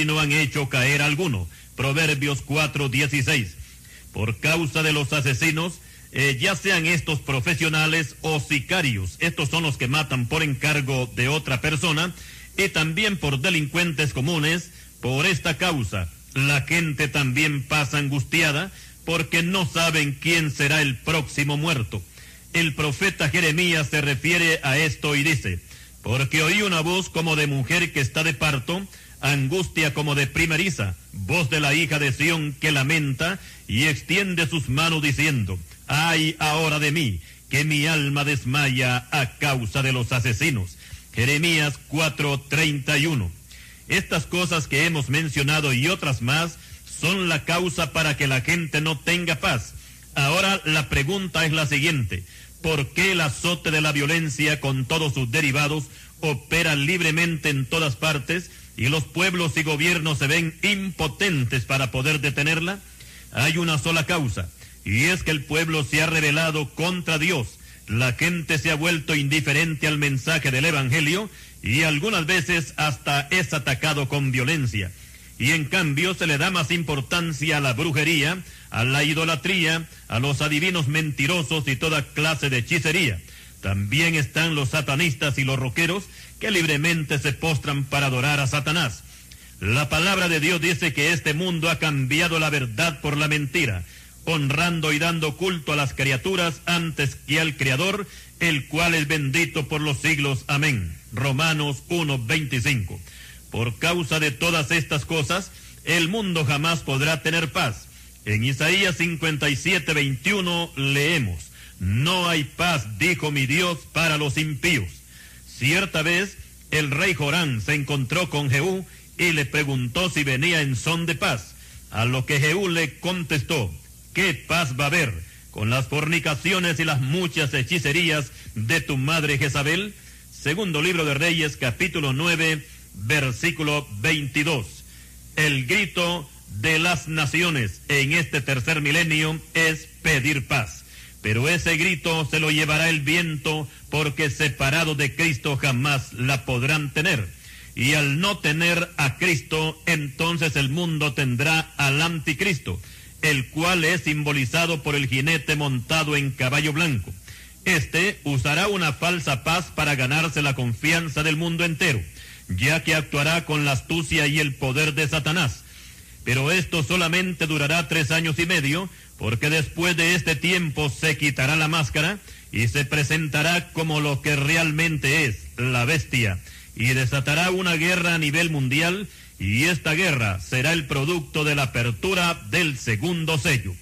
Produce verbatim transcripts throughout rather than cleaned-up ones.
y no han hecho caer alguno. Proverbios cuatro dieciséis. Por causa de los asesinos, eh, ya sean estos profesionales o sicarios, estos son los que matan por encargo de otra persona, y también por delincuentes comunes, por esta causa, la gente también pasa angustiada, porque no saben quién será el próximo muerto. El profeta Jeremías se refiere a esto y dice: porque oí una voz como de mujer que está de parto, angustia como de primeriza, voz de la hija de Sión que lamenta y extiende sus manos diciendo: ay ahora de mí, que mi alma desmaya a causa de los asesinos. Jeremías cuatro treinta y uno. Estas cosas que hemos mencionado y otras más son la causa para que la gente no tenga paz. Ahora la pregunta es la siguiente: ¿por qué el azote de la violencia con todos sus derivados opera libremente en todas partes y los pueblos y gobiernos se ven impotentes para poder detenerla? Hay una sola causa, y es que el pueblo se ha rebelado contra Dios. La gente se ha vuelto indiferente al mensaje del Evangelio y algunas veces hasta es atacado con violencia. Y en cambio se le da más importancia a la brujería, a la idolatría, a los adivinos mentirosos y toda clase de hechicería. También están los satanistas y los roqueros que libremente se postran para adorar a Satanás. La palabra de Dios dice que este mundo ha cambiado la verdad por la mentira, honrando y dando culto a las criaturas antes que al Creador, el cual es bendito por los siglos. Amén. Romanos uno veinticinco. Por causa de todas estas cosas, el mundo jamás podrá tener paz. En Isaías cincuenta y siete veintiuno leemos: no hay paz, dijo mi Dios, para los impíos. Cierta vez, el rey Jorán se encontró con Jehú y le preguntó si venía en son de paz, a lo que Jehú le contestó: ¿qué paz va a haber con las fornicaciones y las muchas hechicerías de tu madre Jezabel? Segundo libro de Reyes, capítulo nueve, versículo veintidós. El grito de las naciones en este tercer milenio es pedir paz. Pero ese grito se lo llevará el viento, porque separado de Cristo jamás la podrán tener. Y al no tener a Cristo, entonces el mundo tendrá al anticristo, el cual es simbolizado por el jinete montado en caballo blanco. Este usará una falsa paz para ganarse la confianza del mundo entero, ya que actuará con la astucia y el poder de Satanás. Pero esto solamente durará tres años y medio, porque después de este tiempo se quitará la máscara y se presentará como lo que realmente es, la bestia, y desatará una guerra a nivel mundial, y esta guerra será el producto de la apertura del segundo sello.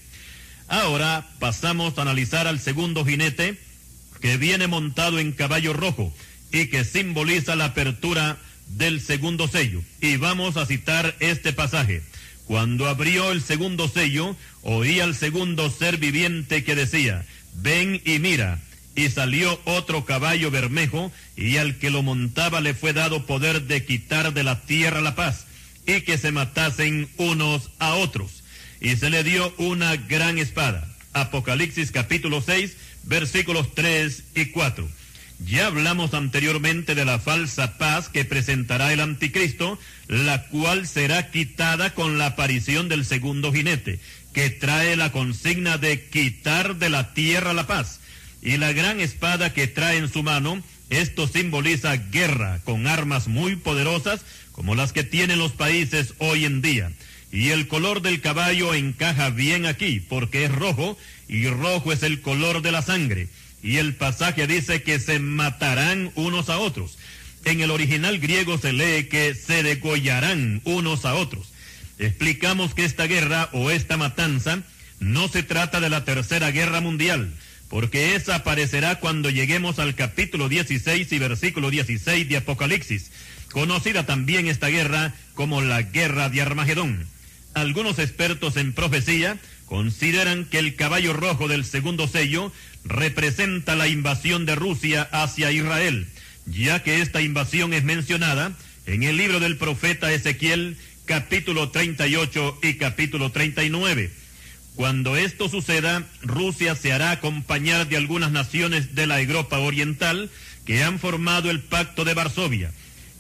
Ahora pasamos a analizar al segundo jinete, que viene montado en caballo rojo y que simboliza la apertura del segundo sello. Y vamos a citar este pasaje: cuando abrió el segundo sello, oí al segundo ser viviente que decía: ven y mira. Y salió otro caballo bermejo, y al que lo montaba le fue dado poder de quitar de la tierra la paz, y que se matasen unos a otros. Y se le dio una gran espada. Apocalipsis capítulo seis, versículos tres y cuatro. Ya hablamos anteriormente de la falsa paz que presentará el anticristo, la cual será quitada con la aparición del segundo jinete, que trae la consigna de quitar de la tierra la paz. Y la gran espada que trae en su mano, esto simboliza guerra con armas muy poderosas, como las que tienen los países hoy en día. Y el color del caballo encaja bien aquí, porque es rojo, y rojo es el color de la sangre. Y el pasaje dice que se matarán unos a otros. En el original griego se lee que se degollarán unos a otros. Explicamos que esta guerra o esta matanza no se trata de la tercera guerra mundial, porque esa aparecerá cuando lleguemos al capítulo dieciséis y versículo dieciséis de Apocalipsis, conocida también esta guerra como la guerra de Armagedón. Algunos expertos en profecía consideran que el caballo rojo del segundo sello representa la invasión de Rusia hacia Israel, ya que esta invasión es mencionada en el libro del profeta Ezequiel, capítulo treinta y ocho y capítulo treinta y nueve. Cuando esto suceda, Rusia se hará acompañar de algunas naciones de la Europa oriental que han formado el Pacto de Varsovia.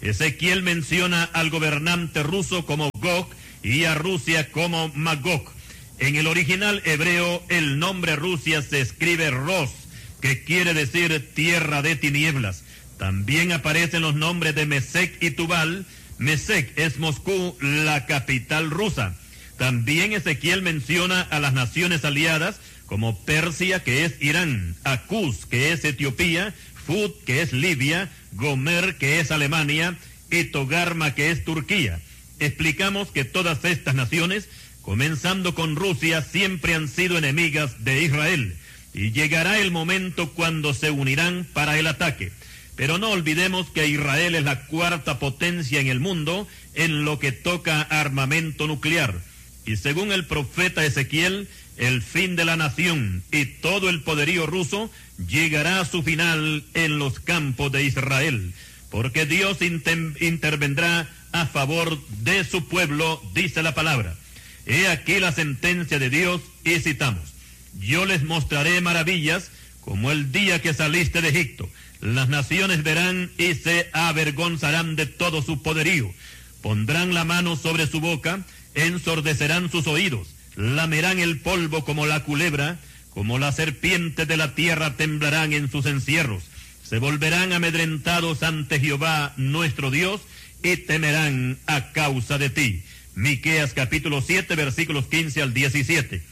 Ezequiel menciona al gobernante ruso como Gog y a Rusia como Magog. En el original hebreo, el nombre Rusia se escribe Ros, que quiere decir tierra de tinieblas. También aparecen los nombres de Mesec y Tubal. Mesec es Moscú, la capital rusa. También Ezequiel menciona a las naciones aliadas como Persia, que es Irán, Acús, que es Etiopía, Fud, que es Libia, Gomer, que es Alemania, y Togarma, que es Turquía. Explicamos que todas estas naciones, comenzando con Rusia, siempre han sido enemigas de Israel, y llegará el momento cuando se unirán para el ataque. Pero no olvidemos que Israel es la cuarta potencia en el mundo en lo que toca armamento nuclear. Y según el profeta Ezequiel, el fin de la nación y todo el poderío ruso llegará a su final en los campos de Israel, porque Dios inter- intervendrá a favor de su pueblo, dice la palabra. He aquí la sentencia de Dios, y citamos: yo les mostraré maravillas como el día que saliste de Egipto. Las naciones verán y se avergonzarán de todo su poderío. Pondrán la mano sobre su boca, ensordecerán sus oídos, lamerán el polvo como la culebra, como las serpientes de la tierra temblarán en sus encierros. Se volverán amedrentados ante Jehová nuestro Dios y temerán a causa de ti. Miqueas capítulo siete, versículos quince al diecisiete.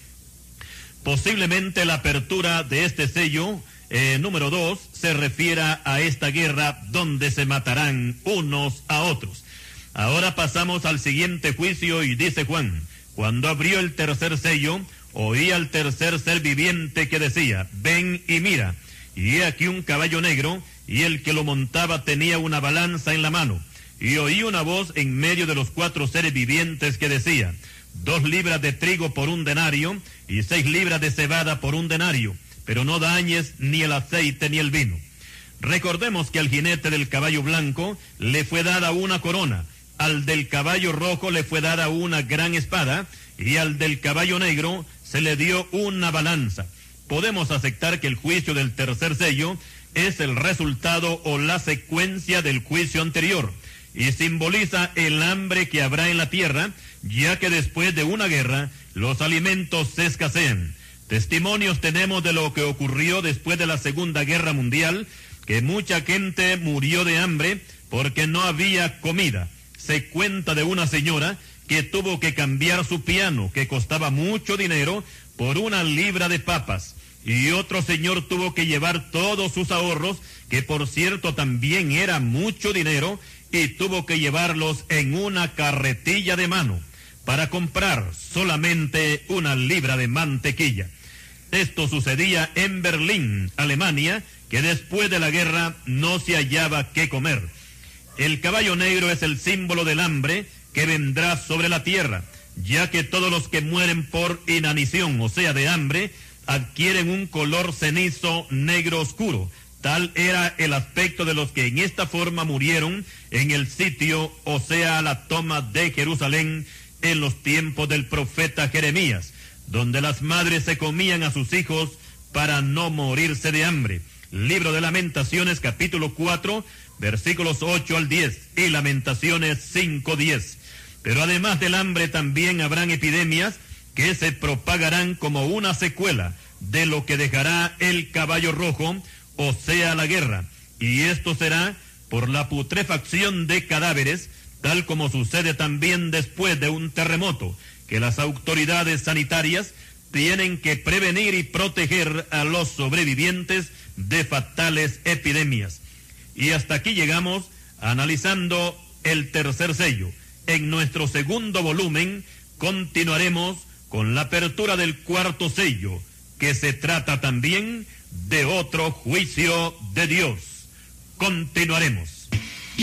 Posiblemente la apertura de este sello, eh, número dos, se refiera a esta guerra donde se matarán unos a otros. Ahora pasamos al siguiente juicio y dice Juan: cuando abrió el tercer sello, oí al tercer ser viviente que decía: ven y mira. Y he aquí un caballo negro, y el que lo montaba tenía una balanza en la mano. Y oí una voz en medio de los cuatro seres vivientes que decía: dos libras de trigo por un denario, y seis libras de cebada por un denario, pero no dañes ni el aceite ni el vino. Recordemos que al jinete del caballo blanco le fue dada una corona, al del caballo rojo le fue dada una gran espada, y al del caballo negro se le dio una balanza. Podemos aceptar que el juicio del tercer sello es el resultado o la secuencia del juicio anterior, y simboliza el hambre que habrá en la tierra, ya que después de una guerra los alimentos se escasean. Testimonios tenemos de lo que ocurrió después de la Segunda Guerra Mundial, que mucha gente murió de hambre porque no había comida. Se cuenta de una señora que tuvo que cambiar su piano, que costaba mucho dinero, por una libra de papas. Y otro señor tuvo que llevar todos sus ahorros, que por cierto también era mucho dinero, y tuvo que llevarlos en una carretilla de mano para comprar solamente una libra de mantequilla. Esto sucedía en Berlín, Alemania, que después de la guerra no se hallaba qué comer. El caballo negro es el símbolo del hambre que vendrá sobre la tierra, ya que todos los que mueren por inanición, o sea, de hambre, adquieren un color cenizo negro oscuro. Tal era el aspecto de los que en esta forma murieron en el sitio, o sea, la toma de Jerusalén, en los tiempos del profeta Jeremías, donde las madres se comían a sus hijos para no morirse de hambre. Libro de Lamentaciones, capítulo cuatro, versículos ocho al diez, y Lamentaciones cinco, diez. Pero además del hambre también habrán epidemias que se propagarán como una secuela de lo que dejará el caballo rojo, o sea, la guerra. Y esto será por la putrefacción de cadáveres, tal como sucede también después de un terremoto, que las autoridades sanitarias tienen que prevenir y proteger a los sobrevivientes de fatales epidemias. Y hasta aquí llegamos analizando el tercer sello. En nuestro segundo volumen continuaremos con la apertura del cuarto sello, que se trata también de otro juicio de Dios. Continuaremos.